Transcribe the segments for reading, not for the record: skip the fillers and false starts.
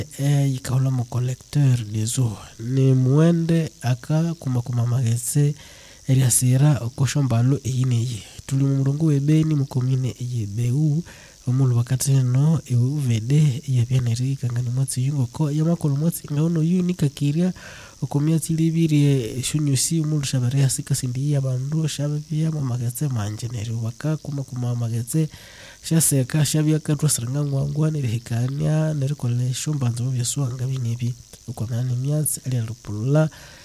ikaula mo collecteur des eaux ni muende aka kuma magese eriasira okoshombalo eyineye tuli mu murongo webeni mukomine yebeu omulu wakati no evede yabianeri kangani mwatsi yungo ko yamakolo mwatsi ngaono yunika kiria okomyatsi libiri shunyusi umulu shabare asika sindi yabandu shabya mu magese manjeneri waka kuma magese shaseka shabya katwa siranga ngwangwane rihikanya nerikole shumbanzo byaswanga binibi ukomana myatsi ali alupula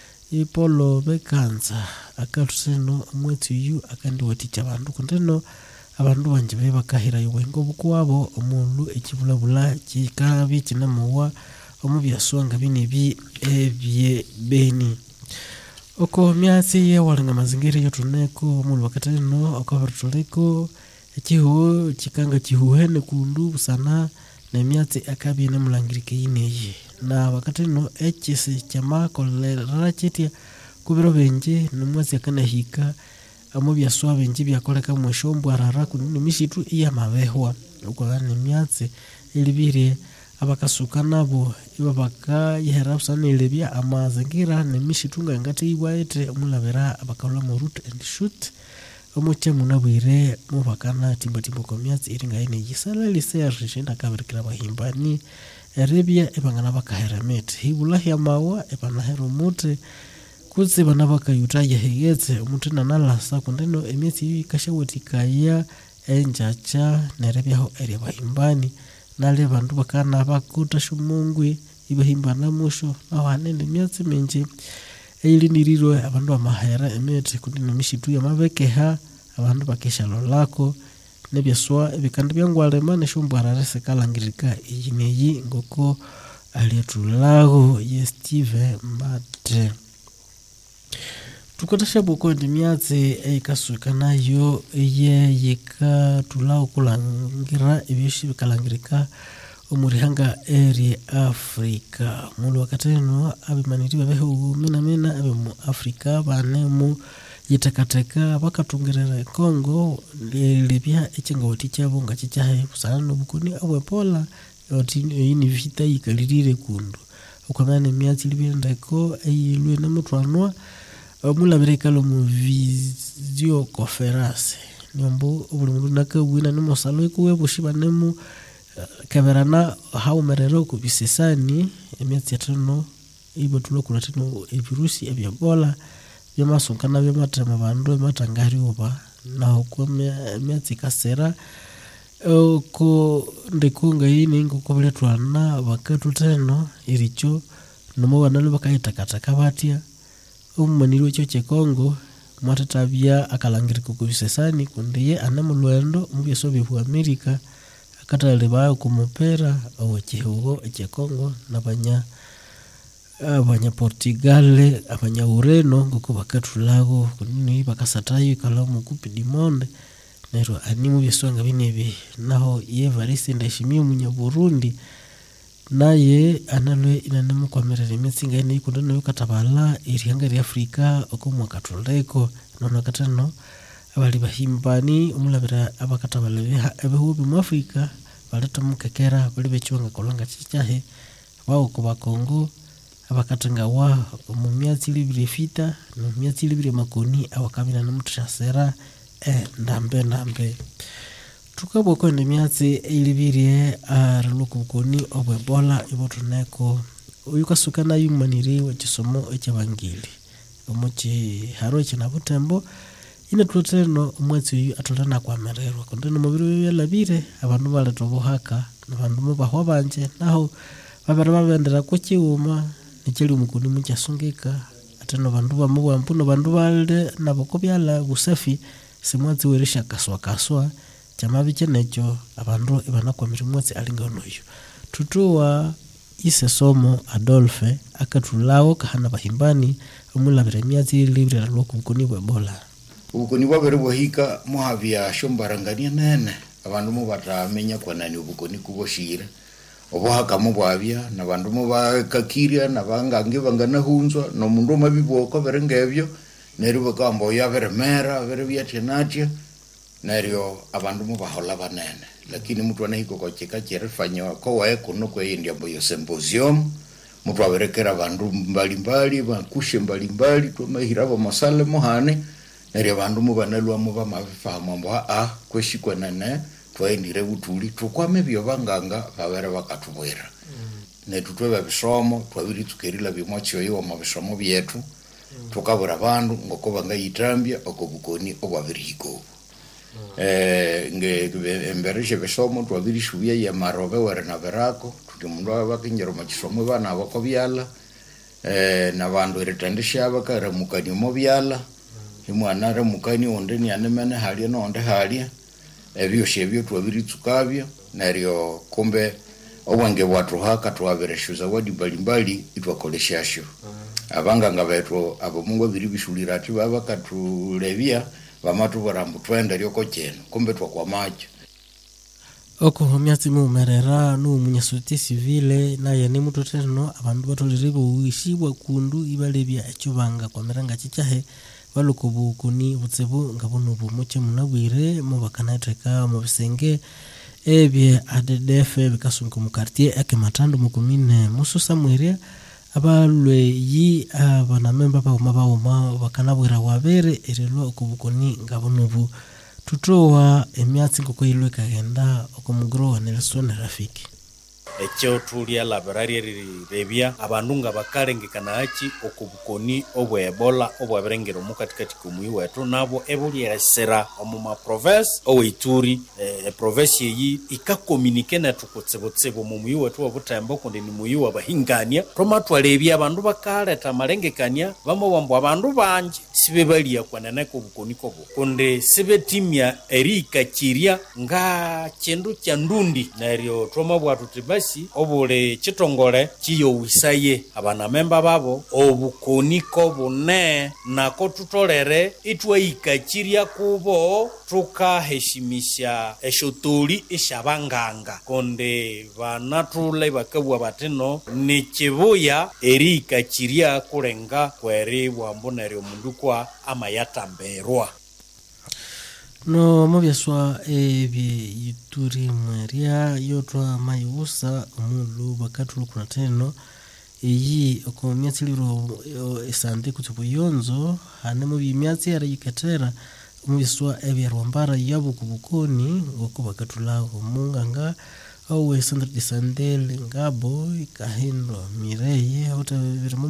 ipolo bekanza akatuseno mwetsi yu akandi waticha bandu kundeno abantu banje bakahira yuwengo bukwabo omuntu ekibulabula kikabi kinamuwa omubyaswanga binibi ebye beni oko myatsi ye walinga mazingira yotuneko omuntu wakateno akabartoleko ekiho kikanga kihuhene kundu sana na myatsi akabi na mulangirike yineyi na wakateno ekisi chama kolera chitia kubiro benje numwatsi akanahika amubyaswa benje byakoleka mweshombo arara kunini mishitu iya mabehwa ukwana myatsi ilibire abakasuka nabo ibabaka yiherapsana ilebya amazingira ne mishitu ngangati ibwaete mulabera abakala mu root and shoot omuche munabwire mubakana timbo ko myatsi iringa ine yisala liserje ndakabirikira bahimbani erebya ebangana bakaheramete hibula ya mawa ebanahero mute kutse bana bakayuta yehegetse umuntu nanalasa kundeno emyatsi kashawetikaya enjacha nerebyaho ere bahimbani nale bandu bakana bakuta shumungwe ibahimbana musho awanene myatsi menje eyili niriro abantu amahera emete kundino mishitu ya mabekeha abantu bakesha lolako nebyaswa ebikandi byangwalema neshumbwararese kalangirika iyineyi ngoko alietulago ye Steve Mbate tukotasha boko ndi myatsi ekasuka nayo ye yikatulago kulangira ebyoshi bikalangirika omurihanga eri Afrika mulu wakateno abimaniri babeho mina abe mu Afrika banemu yitakateka bakatungerera Kongo libya ekingoti cyabo ngakicahe kusana nobukuni abwepola oti yini vita yikalirire kundu ukamana myatsi libendako eyilwe namutwanwa mulabireka lo mu video conference nyombo obuli mundu nakabwina nemosalo kuwebushi banemu kamerana haumerero kubisesani emyatsi yatano ibotulo kulatino evirusi ebyabola byamasunkana byamatema bandu matangari oba naho kwa myatsi kasera ko ndekunga yini ngoko biletwana bakatu teno iricho nomo banalo bakayitakataka batya umumaniro cyo Kongo mwatatabya akalangiriko kubisesani kundiye anamulwendo mubyeso bya Amerika akatale bayo kumupera owekihugo eky'Kongo nabanya Portugal abanya Ureno ngoko bakatulago kunini bakasatayo kalamu kupidimonde nero animu byeswanga binebi naho Evariste Ndayishimiye munya Burundi naye analwe inanemu kwamerera imitsinga ine ikundana yukatabala irihanga ri Afrika okumwa katoleko nono katano abali bahimbani umulabira abakatabala abehubi mu Afrika baleta mukekera bali becyonga kolonga kicahe bawo kuba Kongo abakatanga wa mu myatsi libire fita no myatsi libire makoni awakabina namutrasera ndambe tukaboko ndi myatsi ilibire arulukukoni obwebola ibotuneko uyukasukana yumaniri wakisomo ekyabangili omuchi haro kinabutembo ine tuteno umwetsi atolana kwa mererwa kondeno mubiri byalabire abantu baletobohaka nabandu mubahwa banje naho babendera ko kiuma nikiri umukuni mucyasungika ateno bandu bamubampuno bandu balde naboko byala busafi simwatsi werisha kaswa chamabi chenecho abantu ibanakwamira umwatsi alingonoyo tutuwa ise somo Adolphe akatulawo kahana bahimbani umulabira myatsi libre raloko mukuni bwebola ubukoni bwabere bwahika muhavya shombarangania nene abantu mubatamenya kwanani ubukoni kuboshira obohaka mubwabya nabandu mubakakiria nabangange banganahunzwa no mundu mabibwoko berengebyo neru bakambo yabere mera bere byatinatia neryo abantu mubahola banene lakini mtu anahiko kwa chika cherefanya kwa wae kuno kwa india mboyo symposium mtu awerekera bandu mbalimbali bakushe mbalimbali tumahirabo masale mohane nari bandu mubanalwa muba mafahamu mbo kweshikwa nane twaindire butuli tukwame byo banganga babere bakatubwera ne tutweba bisomo twabiri tukerila bimwacho yo mu bisomo byetu tukabura abandu ngoko bangayitambya okobukoni obwabiriko embereshe bisomo twabiri shubya ya marobe wera na berako tuti mundu abakinyero mu kisomo bana abako byala na bandu retandisha abakara mukani mo byala imwana re mukani onde ni anemene hali no onde hali ebyo shebyo twabiri tukabyo naryo kumbe obwange bwatu haka twabereshuza wadi balimbali itwakoleshasho abanganga betwo abo mungo biri bishulira ati baba katulebya bamatu barambu twenda lyoko cyeno kumbe twakwa macho oko myatsi mu merera no munyasuti civile naye ni mutu teno abandu batoliribo uishibwa kundu ibalebya ecubanga kwa meranga chichahe balukubukuni butsebu ngabono bumuche munabwire mu bakanateka mu bisenge ebye ADDF bikasunku mu quartier akematando mu commune mususa mwiria abalwe yi abana memba bauma bakanabwira wabere erelwa okubukoni ngabono tutowa emyatsi ngoko ilwe kagenda okumugro Nelson Rafiki ekyo tulia laborari rebya abandunga bakarengekana achi okubukoni obwebola obwaberengero mukatikati kumuyi wetu nabo ebulyesera omuma province oweituri province yi ikakomunike na tukotsebotsebo mumuyi wetu obutembo kundi ni muyi wabahingania tomatwarebya abandu bakaleta malengekania bamobambo abandu banje sibebalia kwanana kubukoni kobo kundi sibetimya erika kiria nga chendu kya ndundi naryo tomabwatu tibasi obule chitongole chiyowisaye abana memba babo obukoniko bune nako tutolere itwaikachiria kubo tukaheshimisha eshotoli eshabanganga konde banatule bakabwa batino ni kibuya erikachiria kurenga kweri bwambonero mundukwa amayatamberwa no mobyaswa ebye yituri mweria yotwa mayusa omulu bakatulu kuna teno iyi okomyatsiliro esante kutubuyonzo hane mu bimyatsi ara yikatera mobyaswa ebye rwambara yabukubukoni ngoko bakatula omunganga owe Sandra de Sandel ngabo ikahindo mireye otabirimo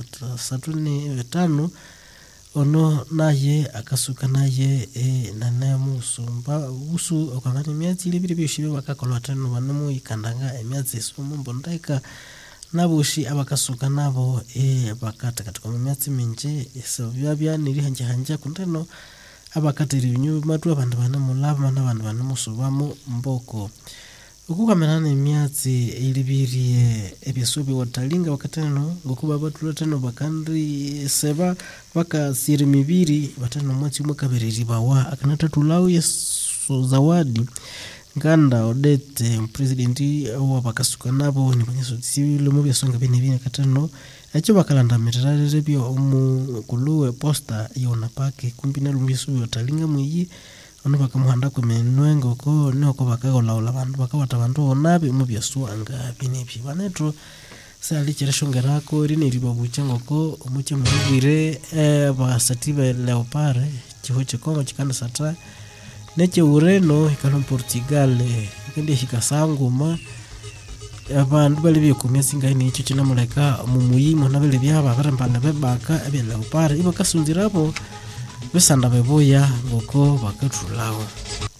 35 ono naye akasuka naye nane musumba usu okangani myatsi libiri bishibe bakakolwa tano banamu ikandanga emyatsi sumumbo ndaika nabushi abakasuka nabo bakata katika myatsi minje esobya niri hanje kunteno abakatiri binyu matu abantu banamulava n'abantu banamusubamo mboko ukukamerana emyatsi ilibiriye ebyasubi watalinga wakatano ngokuba batula tano bakandri seba bakasiri mibiri batano mwati mukabereri bawa akanata tulawo yeso zawadi nganda odete presidenti wa bakasuka nabo ni banyeso civil mu byasonga bine katano echo bakalanda mirarere byo omukuluwe posta yona pake kumbina lumbisubi watalinga muyi ono bakamuhanda kumenwengo ko noko bakagola abantu bakawata abantu onabe mu byasuanga binebi banetro sali kirashongerako rine ribabucha ngoko omuche mubire basatiba leopard chiho chikongo chikanda satra neche ureno ikano Portugal ikende hikasanguma abantu bali byekumyasi ngani ico kinamuleka mu muyimo nabele byaba barambana bebaka ebe leopard ibo kasunzirabo besanda beboya ngoko bakatulawo